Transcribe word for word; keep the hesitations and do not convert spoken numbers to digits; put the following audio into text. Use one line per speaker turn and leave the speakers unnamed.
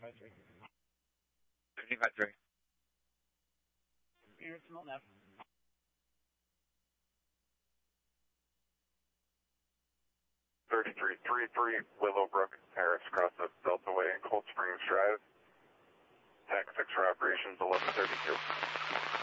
five three.
fifteen five three.
Unit small nav.
thirty-three thirty-three, Willowbrook, Paris, across the Beltway and Cold Springs Drive. Tax six for operations eleven thirty-two.